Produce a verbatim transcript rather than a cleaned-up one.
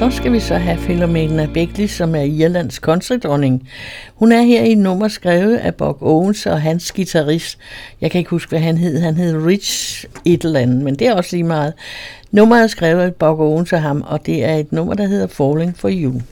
så skal vi så have Philomena Beckley, som er Irlands countrydronning. Hun er her i et nummer skrevet af Buck Owens og hans guitarist. Jeg kan ikke huske, hvad han hed. Han hed Rich et eller andet, men det er også lige meget. Nummeret er skrevet af Buck Owens og ham, og det er et nummer, der hedder Falling for You.